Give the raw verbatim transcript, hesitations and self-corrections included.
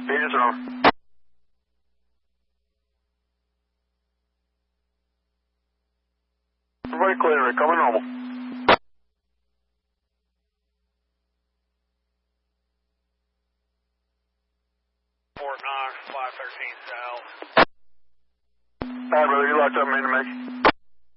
Units are on. Everybody clear, coming normal. Fort Knox, five thirteen south. Alright, brother, you locked up, man to make.